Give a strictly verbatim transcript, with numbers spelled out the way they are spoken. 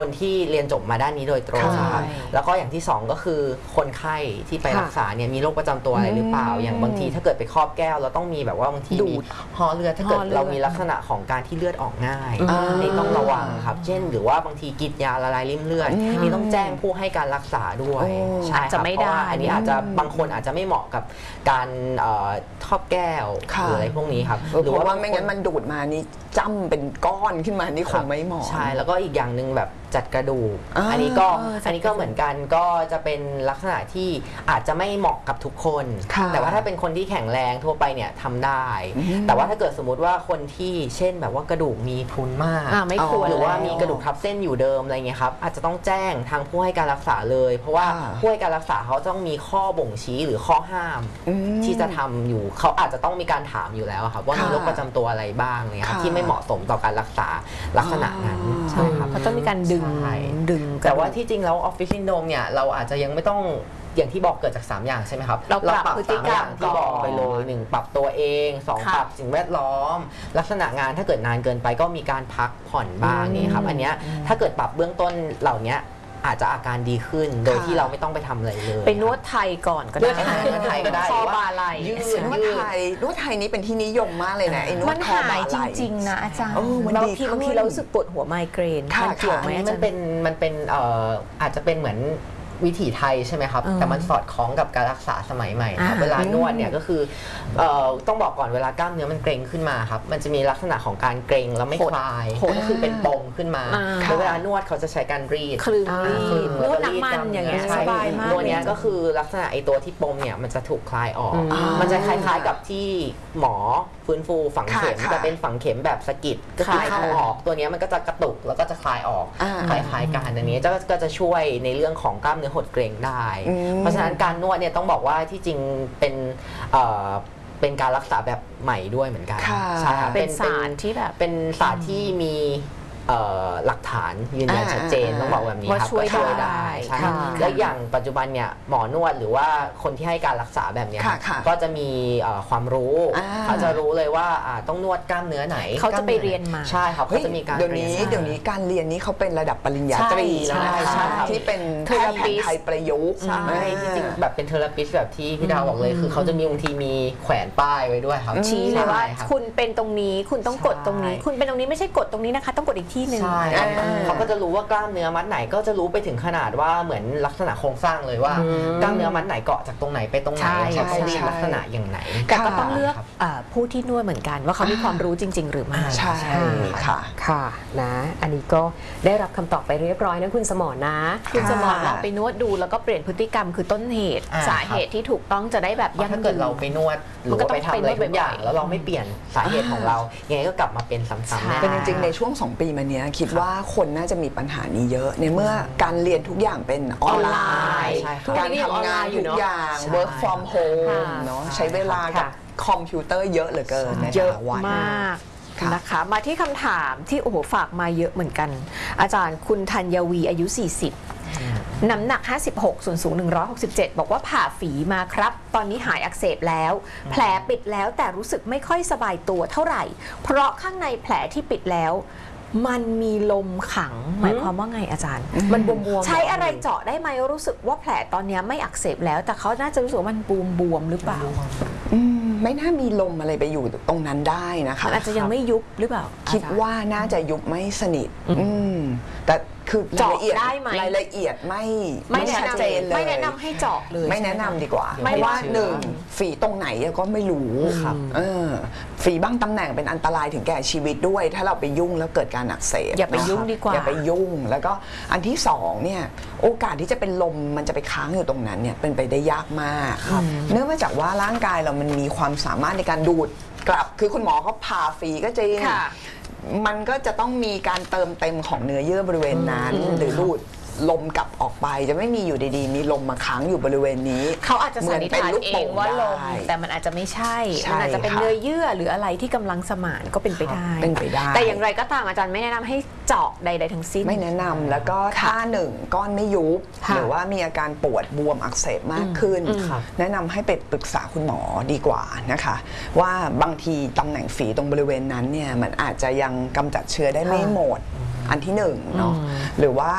คนที่เรียนจบมาด้านนี้โดยตรงครับแล้วก็อย่างที่สองก็คือคนไข้ที่ไปรักษาเนี่ยมีโรคประจำตัวอะไรหรือเปล่าอย่างบางทีถ้าเกิดไปครอบแก้วเราต้องมีแบบว่าบางทีมีห่อเลือดถ้าเกิดเรามีลักษณะของการที่เลือดออกง่ายนี่ต้องระวังครับเช่นหรือว่าบางทีกินยาละลายริ่มเลือดนี่ต้องแจ้งผู้ให้การรักษาด้วยใช่ครับเพราะว่าอันนี้อาจจะบางคนอาจจะไม่เหมาะกับการครอบแก้วหรืออะไรพวกนี้ครับหรือว่าไม่งั้นมันดูดมานี่จ้ำเป็นก้อนขึ้นมานี่คงไม่เหมาะใช่แล้วก็อีกอย่างหนึ่งแบบจัดกระดูกอันนี้ก็อันนี้ก็เหมือนกันก็จะเป็นลักษณะที่อาจจะไม่เหมาะกับทุกคนแต่ว่าถ้าเป็นคนที่แข็งแรงทั่วไปเนี่ยทำได้แต่ว่าถ้าเกิดสมมุติว่าคนที่เช่นแบบว่ากระดูกมีพรุนมากไม่ควรหรือว่ามีกระดูกทับเส้นอยู่เดิมอะไรเงี้ยครับอาจจะต้องแจ้งทางผู้ให้การรักษาเลยเพราะว่าผู้ให้การรักษาเขาต้องมีข้อบ่งชี้หรือข้อห้ามที่จะทำอยู่เขาอาจจะต้องมีการถามอยู่แล้วครับว่ามีโรคประจำตัวอะไรบ้างเนี่ยครับที่ไม่เหมาะสมต่อการรักษาลักษณะนั้นใช่ครับเขาต้องมีการดึงดึงแต่ว่าที่จริงแล้วออฟฟิศซินโดรมเนี่ยเราอาจจะยังไม่ต้องอย่างที่บอกเกิดจากสามอย่างใช่ไหมครับเราปรับพฤติกรรมที่บอกไปเลยหนึ่งปรับตัวเองสองปรับสิ่งแวดล้อมลักษณะงานถ้าเกิดนานเกินไปก็มีการพักผ่อนบ้างนี่ครับอันเนี้ยถ้าเกิดปรับเบื้องต้นเหล่านี้อาจจะอาการดีขึ้นโดยที่เราไม่ต้องไปทำอะไรเลยไปนวดไทยก่อนก็ได้นวดไทยก็ได้คอบาไหลยืดนวดไทยนวดไทยนี้เป็นที่นิยมมากเลยนะไอ้นวดคอบาไหลจริงๆนะอาจารย์บางทีบางทีเรารู้สึกปวดหัวไมเกรนมันเกี่ยวไหมมันเป็นมันเป็นเอ่ออาจจะเป็นเหมือนวิถีไทยใช่ไหมครับแต่มันสอดคล้องกับการรักษาสมัยใหม่ครับเวลานวดเนี่ยก็คือต้องบอกก่อนเวลากล้ามเนื้อมันเกร็งขึ้นมาครับมันจะมีลักษณะของการเกร็งแล้วไม่คลายก็คือเป็นปมขึ้นมาแล้วเวลานวดเขาจะใช้การรีดคลึงนวดน้ำมันอย่างเงี้ยสบายมากตัวนี้ก็คือลักษณะไอตัวที่ปมเนี่ยมันจะถูกคลายออกมันจะคล้ายๆกับที่หมอฟื้นฟูฝังเข็มแต่เป็นฝังเข็มแบบสะกิดก็คือเข้าออกตัวนี้มันก็จะกระตุกแล้วก็จะคลายออกคล้ายๆกันอันนี้ก็จะช่วยในเรื่องของกล้ามเนื้อหดเกร็งได้เพราะฉะนั้นการนวดเนี่ยต้องบอกว่าที่จริงเป็นเป็นการรักษาแบบใหม่ด้วยเหมือนกันใช่เป็นศาสตร์ที่แบบเป็นศาสตร์ที่มีหลักฐานยืนยันชัดเจนต้องบอกแบบนี้ครับก็ช่วยได้และอย่างปัจจุบันเนี่ยหมอนวดหรือว่าคนที่ให้การรักษาแบบนี้ก็จะมีความรู้เขาจะรู้เลยว่าต้องนวดกล้ามเนื้อไหนเขาจะไปเรียนมาใช่ครับเขาจะมีการเดี๋ยวนี้เดี๋ยวนี้การเรียนนี้เขาเป็นระดับปริญญาตรีแล้วนะคะที่เป็นแพทย์แผนไทยประยุกต์ใช่จริงๆแบบเป็นเทอราปิสต์แบบที่พี่ดาวบอกเลยคือเขาจะมีบางทีมีแขวนป้ายไว้ด้วยครับชี้เลยว่าคุณเป็นตรงนี้คุณต้องกดตรงนี้คุณเป็นตรงนี้ไม่ใช่กดตรงนี้นะคะต้องกดอีกที่หนึ่งเขาก็จะรู้ว่ากล้ามเนื้อมัดไหนก็จะรู้ไปถึงขนาดว่าเหมือนลักษณะโครงสร้างเลยว่ากล้ามเนื้อมัดไหนเกาะจากตรงไหนไปตรงไหนเขาต้องรีดลักษณะอย่างไหนแต่ก็ต้องเลือกผู้ที่นวดเหมือนกันว่าเขามีความรู้จริงๆหรือไม่ใช่ค่ะค่ะนะอันนี้ก็ได้รับคำตอบไปเรียบร้อยนะคุณสมรนะคุณสมรลองไปนวดดูแล้วก็เปลี่ยนพฤติกรรมคือต้นเหตุสาเหตุที่ถูกต้องจะได้แบบยั่งยืนถ้าเกิดเราไปนวดหรือว่าไปทำอะไรทุกอย่างแล้วเราไม่เปลี่ยนสาเหตุของเรายังไงก็กลับมาเป็นซ้ำๆแน่เป็นจริงๆในช่วงสองปีมานี้คิดว่าคนน่าจะมีปัญหานี้เยอะในเมื่อการเรียนทุกอย่างเป็นออนไลน์การทำงานทุกอย่าง work from home เนาะใช้เวลากับคอมพิวเตอร์เยอะเหลือเกินเยอะมากนะคะมาที่คำถามที่โอ้โหฝากมาเยอะเหมือนกันอาจารย์คุณธัญวีอายุสี่สิบน้ำหนักห้าสิบหกส่วนสูงหนึ่งร้อยหกสิบเจ็ดบอกว่าผ่าฝีมาครับตอนนี้หายอักเสบแล้วแผลปิดแล้วแต่รู้สึกไม่ค่อยสบายตัวเท่าไหร่เพราะข้างในแผลที่ปิดแล้วมันมีลมขังหมายความว่าไงอาจารย์มันบวมๆใช้อะไรเจาะได้ไหมรู้สึกว่าแผลตอนนี้ไม่อักเสบแล้วแต่เขาน่าจะรู้สึกว่ามันบวมบวมหรือเปล่าไม่น่ามีลมอะไรไปอยู่ตรงนั้นได้นะคะอาจจะยังไม่ยุบหรือเปล่าคิดว่าน่าจะยุบไม่สนิทแต่คือรายละเอียดรายละเอียดไม่ไม่ชัดเจนเลยไม่แนะนำให้เจาะเลยไม่แนะนำดีกว่าไม่ว่าหนึ่งฝีตรงไหนก็ไม่รู้ฝีบ้างตำแหน่งเป็นอันตรายถึงแก่ชีวิตด้วยถ้าเราไปยุ่งแล้วเกิดการอักเสบอย่าไปยุ่งดีกว่าอย่าไปยุ่งแล้วก็อันที่สองเนี่ยโอกาสที่จะเป็นลมมันจะไปค้างอยู่ตรงนั้นเนี่ยเป็นไปได้ยากมากเนื่องมาจากว่าร่างกายเรามันมีความสามารถในการดูดกลับคือคุณหมอเขาผ่าฝีก็จริงมันก็จะต้องมีการเติมเต็มของเนื้อเยื่อบริเวณนั้นหรือดูดลมกลับออกไปจะไม่มีอยู่ดีๆมีลมมาค้างอยู่บริเวณนี้เขาอาจจะสันนิษฐานเองว่าลมแต่มันอาจจะไม่ใช่มันอาจจะเป็นเนื้อเยื่อหรืออะไรที่กำลังสมานก็เป็นไปได้เป็นไปได้แต่อย่างไรก็ตามอาจารย์ไม่แนะนำให้เจาะใดๆทั้งสิ้นไม่แนะนำแล้วก็ถ้าหนึ่งก้อนไม่ยุบหรือว่ามีอาการปวดบวมอักเสบมากขึ้นแนะนำให้ไปปรึกษาคุณหมอดีกว่านะคะว่าบางทีตำแหน่งฝีตรงบริเวณนั้นเนี่ยมันอาจจะยังกำจัดเชื้อได้ไม่หมดอันที่หนึ่งเนาะหรือว่า